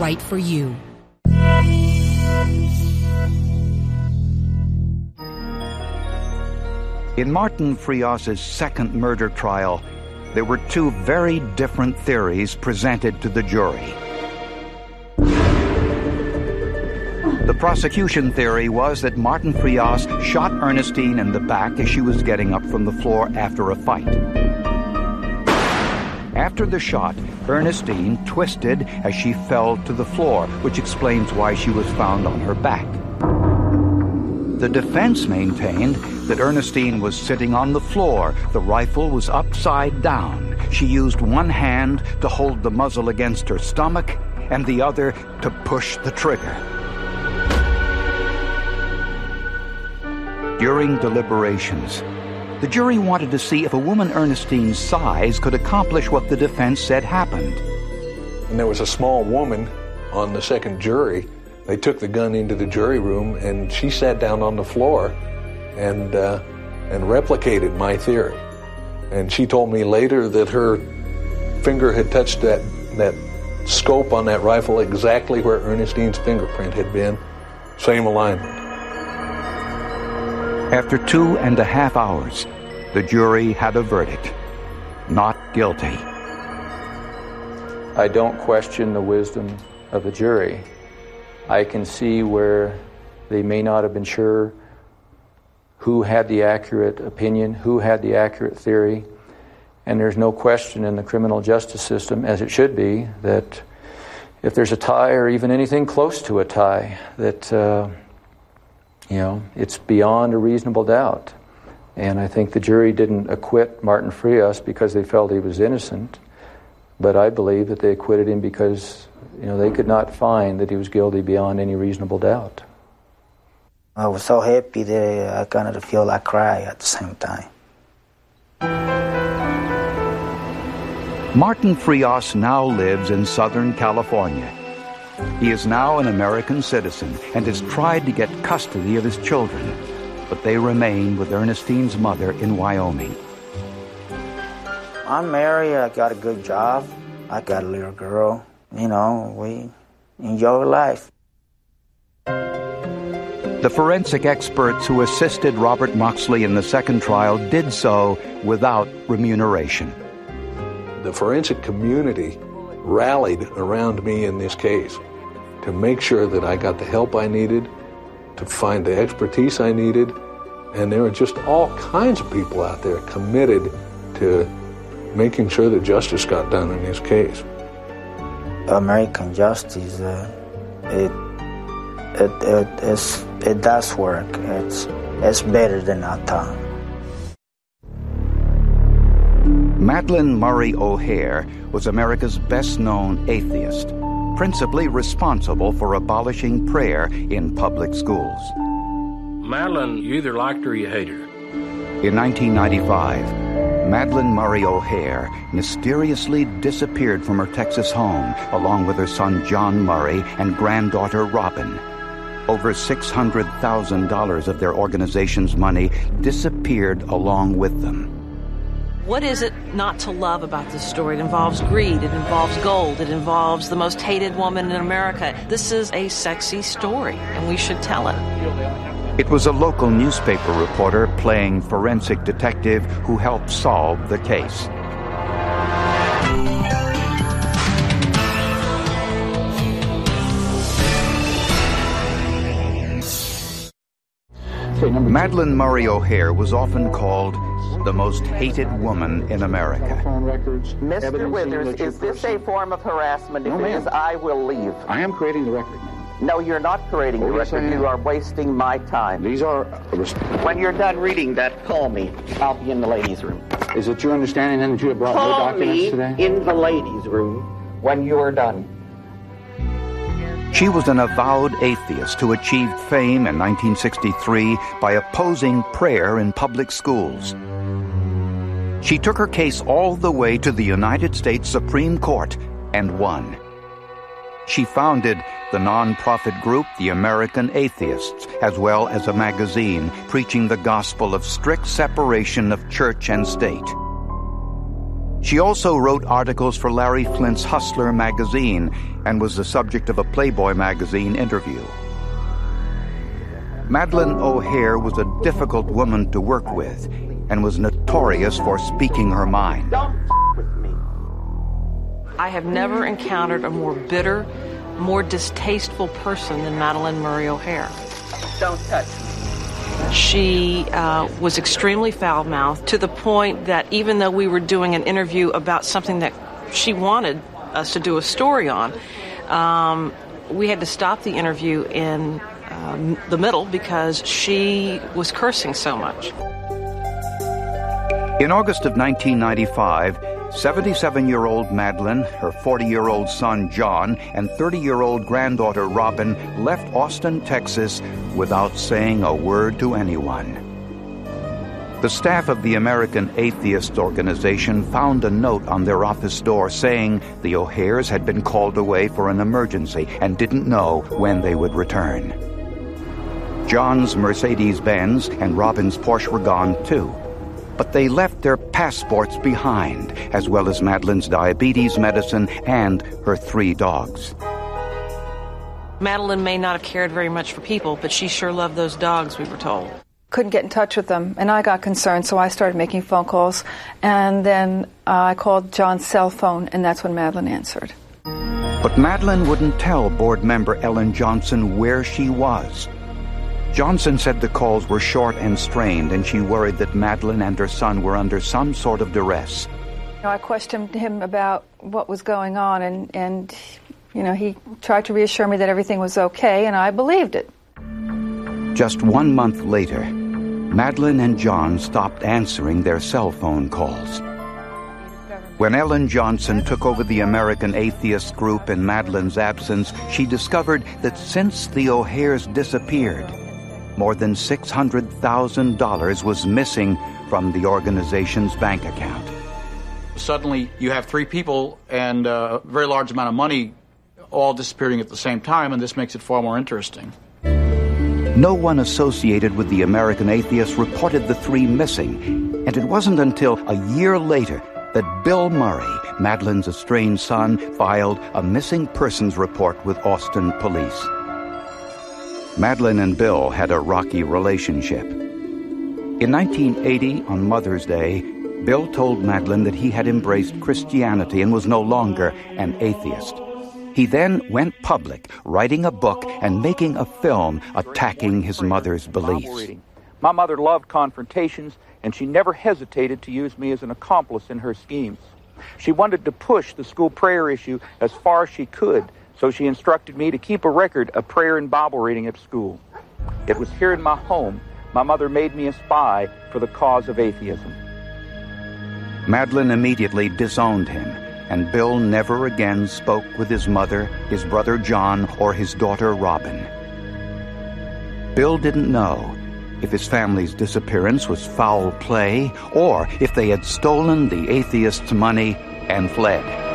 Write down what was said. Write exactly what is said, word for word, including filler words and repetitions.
right for you. In Martin Frias's second murder trial, there were two very different theories presented to the jury. The prosecution theory was that Martin Frias shot Ernestine in the back as she was getting up from the floor after a fight. After the shot, Ernestine twisted as she fell to the floor, which explains why she was found on her back. The defense maintained that Ernestine was sitting on the floor. The rifle was upside down. She used one hand to hold the muzzle against her stomach and the other to push the trigger. During deliberations, the jury wanted to see if a woman Ernestine's size could accomplish what the defense said happened. And there was a small woman on the second jury. They took the gun into the jury room, and she sat down on the floor and uh, and replicated my theory. And she told me later that her finger had touched that, that scope on that rifle exactly where Ernestine's fingerprint had been. Same alignment. After two and a half hours, the jury had a verdict: not guilty. I don't question the wisdom of the jury. I can see where they may not have been sure who had the accurate opinion, who had the accurate theory, and there's no question in the criminal justice system, as it should be, that if there's a tie or even anything close to a tie, that uh, you know, it's beyond a reasonable doubt. And I think the jury didn't acquit Martin Frias because they felt he was innocent, but I believe that they acquitted him because, you know, they could not find that he was guilty beyond any reasonable doubt. I was so happy that I kind of feel like cry at the same time. Martin Frias now lives in Southern California. He is now an American citizen and has tried to get custody of his children, but they remain with Ernestine's mother in Wyoming. I'm married, I got a good job, I got a little girl. You know, we enjoy life. The forensic experts who assisted Robert Moxley in the second trial did so without remuneration. The forensic community rallied around me in this case to make sure that I got the help I needed, to find the expertise I needed, and there were just all kinds of people out there committed to making sure that justice got done in this case. American justice, uh, it, it, it, it's, it does work. It's, it's better than our time. Madeleine Murray O'Hair was America's best-known atheist, principally responsible for abolishing prayer in public schools. Madeleine, you either liked her or you hated her. In nineteen ninety-five, Madeleine Murray O'Hair mysteriously disappeared from her Texas home, along with her son John Murray and granddaughter Robin. Over six hundred thousand dollars of their organization's money disappeared along with them. What is it not to love about this story? It involves greed, it involves gold, it involves the most hated woman in America. This is a sexy story, and we should tell it. It was a local newspaper reporter playing forensic detective who helped solve the case. Madeleine Murray O'Hair was often called the most hated woman in America. Mister Withers, is this a form of harassment? If No, it is, I will leave. I am creating the record, ma'am. No, you're not creating Oh, the yes, I record. am. You are wasting my time. These are... When you're done reading that, call me. I'll be in the ladies' room. Is it your understanding then that you have brought no Call documents me today? in the ladies' room when you are done. She was an avowed atheist who achieved fame in nineteen sixty-three by opposing prayer in public schools. She took her case all the way to the United States Supreme Court and won. She founded the non-profit group the American Atheists, as well as a magazine preaching the gospel of strict separation of church and state. She also wrote articles for Larry Flint's Hustler magazine and was the subject of a Playboy magazine interview. Madeleine O'Hair was a difficult woman to work with and was notorious for speaking her mind. I have never encountered a more bitter, more distasteful person than Madeleine Murray O'Hair. Don't touch me. She uh, was extremely foul-mouthed to the point that even though we were doing an interview about something that she wanted us to do a story on, um, we had to stop the interview in um, the middle because she was cursing so much. In August of nineteen ninety-five, seventy-seven-year-old Madeleine, her forty-year-old son John, and thirty-year-old granddaughter Robin left Austin, Texas, without saying a word to anyone. The staff of the American Atheist Organization found a note on their office door saying the O'Hairs had been called away for an emergency and didn't know when they would return. John's Mercedes-Benz and Robin's Porsche were gone too. But they left their passports behind, as well as Madeleine's diabetes medicine and her three dogs. Madeleine may not have cared very much for people, but she sure loved those dogs, we were told. Couldn't get in touch with them, and I got concerned, so I started making phone calls, and then uh, I called John's cell phone, and that's when Madeleine answered. But Madeleine wouldn't tell board member Ellen Johnson where she was. Johnson said the calls were short and strained, and she worried that Madeleine and her son were under some sort of duress. You know, I questioned him about what was going on, and, and, you know, he tried to reassure me that everything was okay, and I believed it. Just one month later, Madeleine and John stopped answering their cell phone calls. When Ellen Johnson took over the American Atheist Group in Madeleine's absence, she discovered that since the O'Hairs disappeared, more than six hundred thousand dollars was missing from the organization's bank account. Suddenly, you have three people and a very large amount of money all disappearing at the same time, and this makes it far more interesting. No one associated with the American Atheists reported the three missing, and it wasn't until a year later that Bill Murray, Madeleine's estranged son, filed a missing persons report with Austin police. Madeleine and Bill had a rocky relationship. In nineteen eighty, on Mother's Day, Bill told Madeleine that he had embraced Christianity and was no longer an atheist. He then went public, writing a book and making a film attacking his mother's beliefs. My mother loved confrontations, and she never hesitated to use me as an accomplice in her schemes. She wanted to push the school prayer issue as far as she could, so she instructed me to keep a record of prayer and Bible reading at school. It was here in my home my mother made me a spy for the cause of atheism. Madeleine immediately disowned him, and Bill never again spoke with his mother, his brother John, or his daughter Robin. Bill didn't know if his family's disappearance was foul play or if they had stolen the atheists' money and fled.